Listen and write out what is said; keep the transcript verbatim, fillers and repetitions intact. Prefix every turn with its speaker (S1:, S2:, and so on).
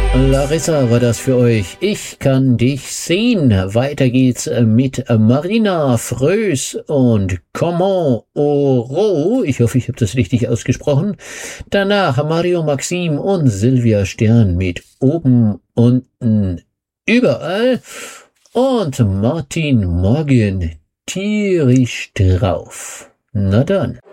S1: Larissa war das für euch. Ich kann dich sehen. Weiter geht's mit Marina Frös und Comment Oro. Ich hoffe, ich habe das richtig ausgesprochen. Danach Mario Maxim und Silvia Stern mit Oben, Unten, Überall. Und Martin Morgan tierisch drauf. Na dann.